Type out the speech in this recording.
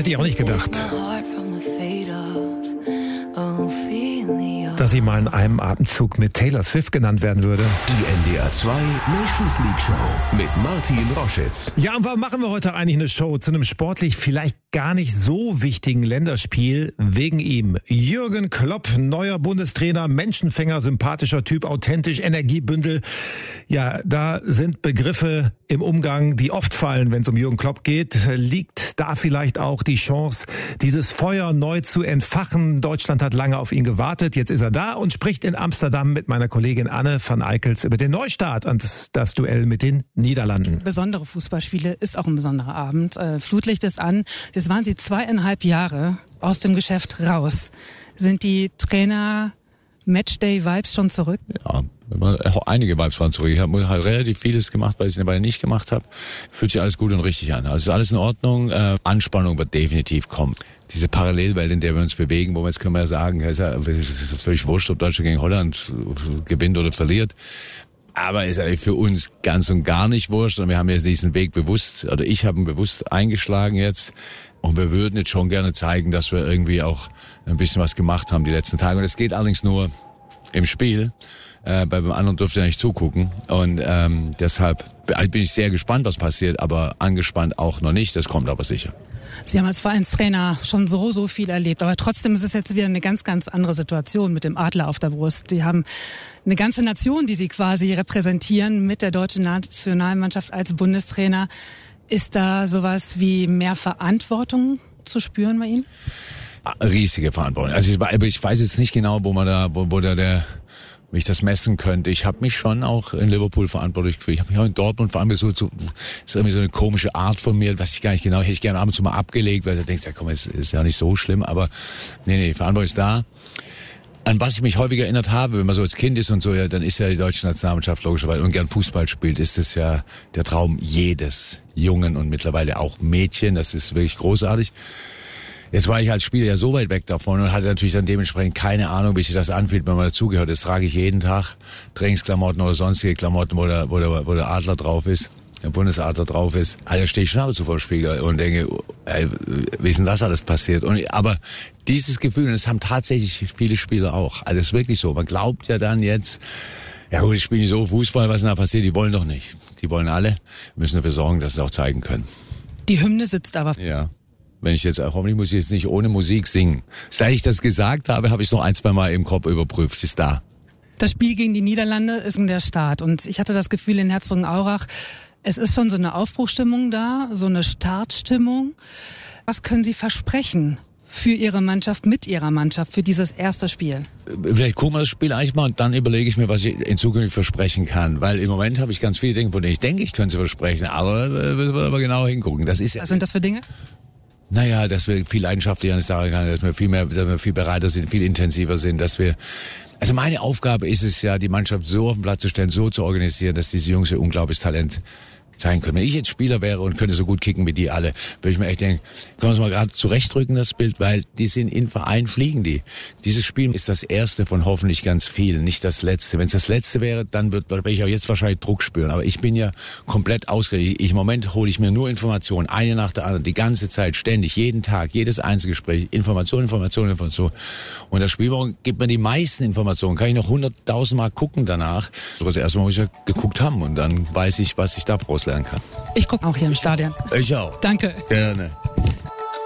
Hätte ich auch nicht gedacht, dass sie mal in einem Atemzug mit Taylor Swift genannt werden würde. Die NDR 2 Nations League Show mit Martin Roschitz. Ja, und warum machen wir heute eigentlich eine Show zu einem sportlich vielleicht gar nicht so wichtigen Länderspiel? Wegen ihm. Jürgen Klopp, neuer Bundestrainer, Menschenfänger, sympathischer Typ, authentisch, Energiebündel. Ja, da sind Begriffe im Umgang, die oft fallen, wenn es um Jürgen Klopp geht. Liegt da vielleicht auch die Chance, dieses Feuer neu zu entfachen? Deutschland hat lange auf ihn gewartet. Jetzt ist er da und spricht in Amsterdam mit meiner Kollegin Anne van Eickels über den Neustart und das Duell mit den Niederlanden. Besondere Fußballspiele ist auch ein besonderer Abend. Flutlicht ist an. Jetzt waren Sie 2,5 Jahre aus dem Geschäft raus. Sind die Trainer-Matchday-Vibes schon zurück? Ja, einige Vibes waren zurück. Ich habe halt relativ vieles gemacht, weil ich es dabei nicht gemacht habe. Fühlt sich alles gut und richtig an. Also ist alles in Ordnung. Anspannung wird definitiv kommen. Diese Parallelwelt, in der wir uns bewegen, wo wir jetzt können wir ja sagen, es ist völlig wurscht, ob Deutschland gegen Holland gewinnt oder verliert. Aber ist eigentlich für uns ganz und gar nicht wurscht. Und wir haben jetzt diesen Weg bewusst, oder ich habe ihn bewusst eingeschlagen jetzt. Und wir würden jetzt schon gerne zeigen, dass wir irgendwie auch ein bisschen was gemacht haben die letzten Tage. Und es geht allerdings nur im Spiel. Beim anderen dürft ihr nicht zugucken. Und deshalb bin ich sehr gespannt, was passiert. Aber angespannt auch noch nicht. Das kommt aber sicher. Sie haben als Vereinstrainer schon so viel erlebt. Aber trotzdem ist es jetzt wieder eine ganz, ganz andere Situation mit dem Adler auf der Brust. Die haben eine ganze Nation, die Sie quasi repräsentieren mit der deutschen Nationalmannschaft als Bundestrainer. Ist da sowas wie mehr Verantwortung zu spüren bei Ihnen? Riesige Verantwortung. Also ich weiß jetzt nicht genau, wie ich das messen könnte. Ich habe mich schon auch in Liverpool verantwortlich gefühlt. Ich habe mich auch in Dortmund vor allem ist irgendwie so eine komische Art von mir, was ich gar nicht genau, hätte ich gerne ab und zu mal abgelegt, weil du denkst, ja komm, es ist ja nicht so schlimm, aber nee, die Verantwortung ist da. An was ich mich häufig erinnert habe, wenn man so als Kind ist und so, ja, dann ist ja die deutsche Nationalmannschaft logischerweise und gern Fußball spielt, ist es ja der Traum jedes Jungen und mittlerweile auch Mädchen. Das ist wirklich großartig. Jetzt war ich als Spieler ja so weit weg davon und hatte natürlich dann dementsprechend keine Ahnung, wie sich das anfühlt, wenn man dazugehört. Jetzt trage ich jeden Tag Trainingsklamotten oder sonstige Klamotten, wo der Adler drauf ist, der Bundesadler drauf ist. Also stehe ich Schnauze vor dem Spiegel und denke, wie ist denn das alles passiert? Aber dieses Gefühl, und das haben tatsächlich viele Spieler auch. Also es ist wirklich so. Man glaubt ja dann jetzt, ja gut, ich spiele nicht so Fußball, was denn da passiert? Die wollen doch nicht. Die wollen alle. Wir müssen dafür sorgen, dass sie es auch zeigen können. Die Hymne sitzt aber. Ja. Wenn ich jetzt, hoffentlich muss ich jetzt nicht ohne Musik singen. Seit ich das gesagt habe, habe ich es noch 1-2 Mal im Kopf überprüft. Ist da. Das Spiel gegen die Niederlande ist der Start. Und ich hatte das Gefühl in Herzogenaurach, es ist schon so eine Aufbruchstimmung da, so eine Startstimmung. Was können Sie versprechen für Ihre Mannschaft, mit Ihrer Mannschaft, für dieses erste Spiel? Vielleicht gucken wir das Spiel eigentlich mal und dann überlege ich mir, was ich in Zukunft versprechen kann. Weil im Moment habe ich ganz viele Dinge, von denen ich denke, ich könnte sie versprechen. Aber müssen wir aber genau hingucken. Das ist ja. Was sind das für Dinge? Naja, dass wir viel leidenschaftlicher an die Sache gehen, dass wir viel bereiter sind, viel intensiver sind, also meine Aufgabe ist es ja, die Mannschaft so auf den Platz zu stellen, so zu organisieren, dass diese Jungs ihr unglaubliches Talent zeigen können. Wenn ich jetzt Spieler wäre und könnte so gut kicken wie die alle, würde ich mir echt denken, können wir uns mal gerade zurechtrücken, das Bild, weil die sind in Verein, fliegen die. Dieses Spiel ist das erste von hoffentlich ganz vielen, nicht das letzte. Wenn es das letzte wäre, dann werde ich auch jetzt wahrscheinlich Druck spüren. Aber ich bin ja komplett ausgerichtet. Im Moment hole ich mir nur Informationen, eine nach der anderen, die ganze Zeit, ständig, jeden Tag, jedes Einzelgespräch, Information. Und das Spielwochen gibt mir die meisten Informationen. Kann ich noch 100.000 Mal gucken danach. Also erstmal muss ich ja geguckt haben und dann weiß ich, was ich da rauslernen kann. Ich gucke auch hier im Stadion. Ich auch. Danke. Gerne.